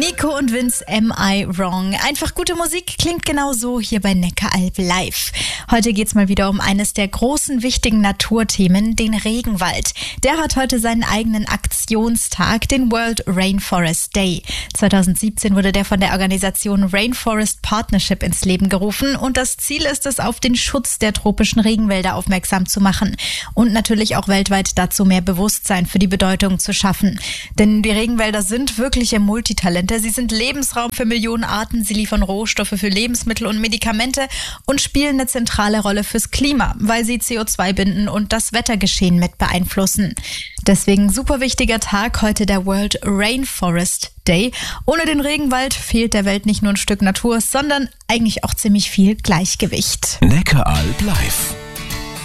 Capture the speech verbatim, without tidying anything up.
Nico und Vince, Am I Wrong? Einfach gute Musik klingt genau so hier bei Neckaralb live. Heute geht's mal wieder um eines der großen, wichtigen Naturthemen, den Regenwald. Der hat heute seinen eigenen Aktionstag, den World Rainforest Day. zwanzig siebzehn wurde der von der Organisation Rainforest Partnership ins Leben gerufen und das Ziel ist es, auf den Schutz der tropischen Regenwälder aufmerksam zu machen und natürlich auch weltweit dazu mehr Bewusstsein für die Bedeutung zu schaffen. Denn die Regenwälder sind wirkliche Multitalente. Sie sind Lebensraum für Millionen Arten, sie liefern Rohstoffe für Lebensmittel und Medikamente und spielen eine zentrale Rolle fürs Klima, weil sie C O zwei binden und das Wettergeschehen mit beeinflussen. Deswegen super wichtiger Tag, heute der World Rainforest Day. Ohne den Regenwald fehlt der Welt nicht nur ein Stück Natur, sondern eigentlich auch ziemlich viel Gleichgewicht. Neckaralb live.